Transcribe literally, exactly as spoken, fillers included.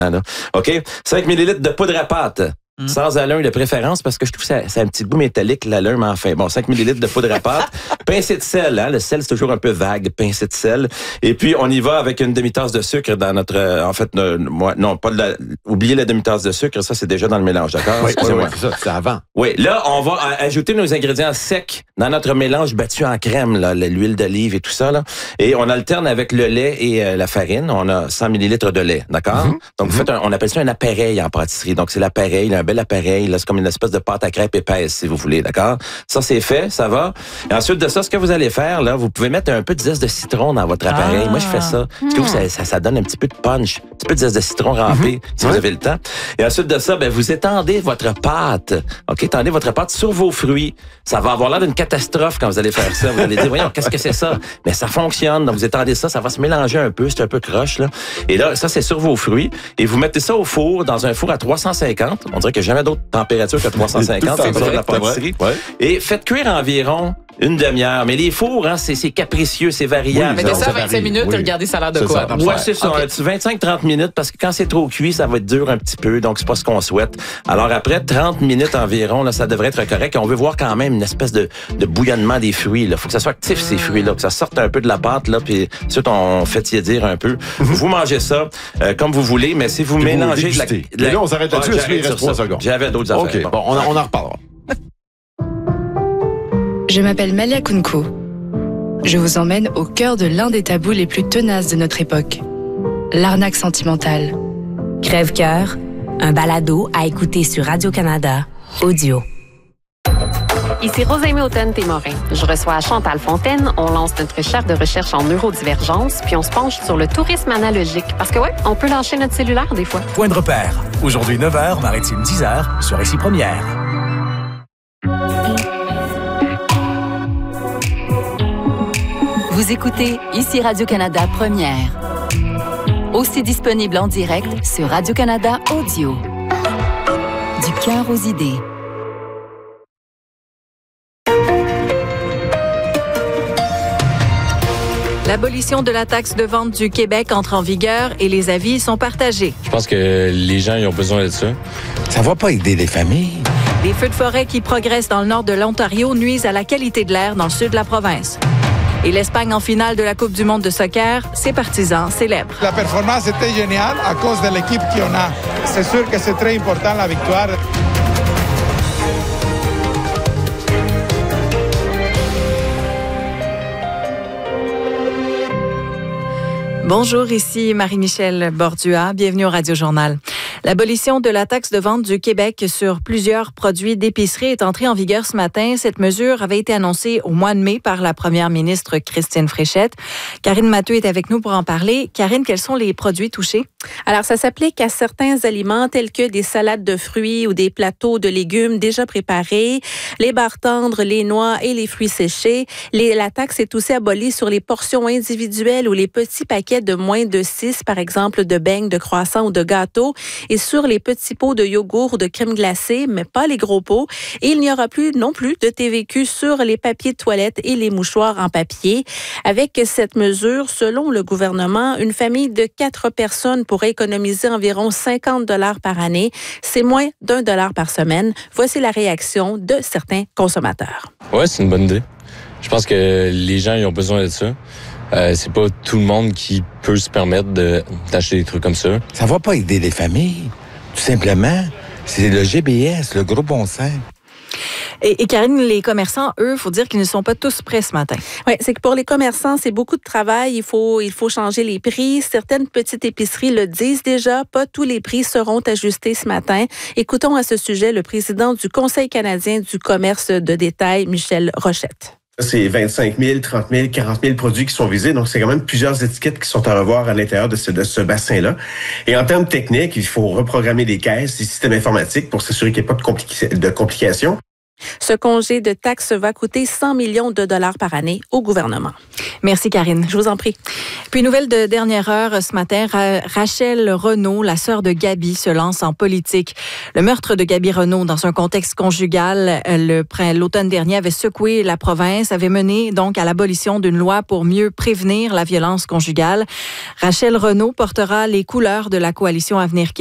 Là. OK? cinq millilitres de poudre à pâte. Mmh. Sans alun de préférence, parce que je trouve que ça, ça a un petit goût métallique, l'alun, mais enfin. Bon, cinq millilitres de poudre à pâte. Pincée de sel, hein. Le sel, c'est toujours un peu vague. Pincée de sel. Et puis, on y va avec une demi-tasse de sucre dans notre... Euh, en fait, euh, moi, non, pas de la... Oubliez la demi-tasse de sucre, ça, c'est déjà dans le mélange, d'accord? Oui, oui, oui, c'est ça, c'est avant. Oui, là, on va ajouter nos ingrédients secs dans notre mélange battu en crème, là, l'huile d'olive et tout ça, là. Et on alterne avec le lait et euh, la farine. On a cent millilitres de lait, d'accord? Mm-hmm. Donc, vous faites un, on appelle ça un appareil en pâtisserie. Donc, c'est l'appareil, un bel appareil, là, c'est comme une espèce de pâte à crêpes épaisse, si vous voulez, d'accord? Ça, c'est fait, ça va. Et ensuite de ça, ce que vous allez faire, là, vous pouvez mettre un peu de zeste de citron dans votre appareil. Ah. Moi, je fais ça. Parce que vous, ça, ça, ça donne un petit peu de punch, un petit peu de zeste de citron râpé, mm-hmm. si ouais. vous avez le temps. Et ensuite de ça, ben, vous étendez votre pâte, OK? Étendez votre pâte sur vos fruits. Ça va avoir l'air d'une catastrophe quand vous allez faire ça. Vous allez dire, voyons, qu'est-ce que c'est ça? Mais ça fonctionne. Donc, vous étendez ça, ça va se mélanger un peu, c'est un peu croche, là. Et là, ça, c'est sur vos fruits. Et vous mettez ça au four, dans un four à trois cent cinquante. On dirait qu'il n'y a jamais d'autre température que trois cent cinquante. C'est ça, la pâtisserie. Ouais. Et faites cuire environ une demi-heure. Mais les fours, hein, c'est, c'est capricieux, c'est variable. Oui, mettez ça à vingt-cinq minutes oui. et regardez ça a l'air de c'est quoi. Ça. Ouais, c'est ça. Okay. vingt-cinq à trente minutes, parce que quand c'est trop cuit, ça va être dur un petit peu. Donc, c'est pas ce qu'on souhaite. Alors, après trente minutes environ, là, ça devrait être correct. Et on veut voir quand même une espèce de, de bouillonnement des fruits, là. Faut que ça soit actif, ces fruits-là. Que ça sorte un peu de la pâte, là. Puis, ensuite, on fait tiédir un peu. Vous mangez ça, euh, comme vous voulez, mais si vous puis mélangez vous de la, de la... Et là, on s'arrête là-dessus, parce qu'il reste trois secondes. J'avais d'autres affaires. OK. Bon, on, on en reparlera. Je m'appelle Malia Kunko. Je vous emmène au cœur de l'un des tabous les plus tenaces de notre époque. L'arnaque sentimentale. Crève-cœur, un balado à écouter sur Radio-Canada, audio. Ici Rosalie Houghton-Témorin. Je reçois Chantal Fontaine. On lance notre chaire de recherche en neurodivergence, puis on se penche sur le tourisme analogique. Parce que ouais, on peut lâcher notre cellulaire des fois. Point de repère. Aujourd'hui neuf heures, Maritime dix heures, sur Ici Première. Vous écoutez Ici Radio-Canada Première. Aussi disponible en direct sur Radio-Canada Audio. Du cœur aux idées. L'abolition de la taxe de vente du Québec entre en vigueur et les avis sont partagés. Je pense que les gens ils ont besoin de ça. Ça va pas aider les familles. Les feux de forêt qui progressent dans le nord de l'Ontario nuisent à la qualité de l'air dans le sud de la province. Et l'Espagne en finale de la Coupe du monde de soccer, ses partisans célèbrent. La performance était géniale à cause de l'équipe qu'on a. C'est sûr que c'est très important la victoire. Bonjour, ici Marie-Michel Bordua. Bienvenue au Radio-Journal. L'abolition de la taxe de vente du Québec sur plusieurs produits d'épicerie est entrée en vigueur ce matin. Cette mesure avait été annoncée au mois de mai par la première ministre Christine Fréchette. Karine Mathieu est avec nous pour en parler. Karine, quels sont les produits touchés? Alors, ça s'applique à certains aliments tels que des salades de fruits ou des plateaux de légumes déjà préparés, les barres tendres, les noix et les fruits séchés. Les, la taxe est aussi abolie sur les portions individuelles ou les petits paquets de moins de six, par exemple, de beignes, de croissants ou de gâteaux, et sur les petits pots de yogourt ou de crème glacée, mais pas les gros pots. Et il n'y aura plus non plus de T V Q sur les papiers de toilette et les mouchoirs en papier. Avec cette mesure, selon le gouvernement, une famille de quatre personnes pourrait économiser environ cinquante dollars par année. C'est moins d'un dollar par semaine. Voici la réaction de certains consommateurs. Ouais, c'est une bonne idée. Je pense que les gens ils ont besoin de ça. Euh, c'est pas tout le monde qui peut se permettre de, d'acheter des trucs comme ça. Ça va pas aider les familles, tout simplement. C'est le G B S, le gros bon sens. Et, et Karine, les commerçants, eux, il faut dire qu'ils ne sont pas tous prêts ce matin. Oui, c'est que pour les commerçants, c'est beaucoup de travail. Il faut, il faut changer les prix. Certaines petites épiceries le disent déjà. Pas tous les prix seront ajustés ce matin. Écoutons à ce sujet le président du Conseil canadien du commerce de détail, Michel Rochette. C'est vingt-cinq mille, trente mille, quarante mille produits qui sont visés. Donc, c'est quand même plusieurs étiquettes qui sont à revoir à l'intérieur de ce, de ce bassin-là. Et en termes techniques, il faut reprogrammer les caisses, les systèmes informatiques pour s'assurer qu'il n'y ait pas de, compli- de complications. Ce congé de taxe va coûter cent millions de dollars par année au gouvernement. Merci, Karine. Je vous en prie. Puis, nouvelle de dernière heure ce matin, Rachel Renaud, la sœur de Gabi, se lance en politique. Le meurtre de Gabi Renaud dans un contexte conjugal, le, l'automne dernier, avait secoué la province, avait mené donc à l'abolition d'une loi pour mieux prévenir la violence conjugale. Rachel Renaud portera les couleurs de la coalition Avenir Québec